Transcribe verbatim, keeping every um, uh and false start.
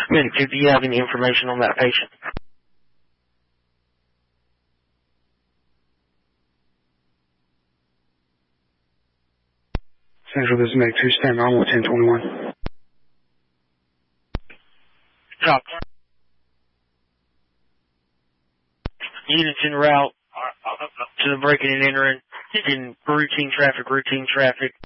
Medic two, do you have any information on that patient? Central, this is Medic two, stand on with ten twenty-one. Drop. Units en route to the breaking and entering in routine traffic, routine traffic.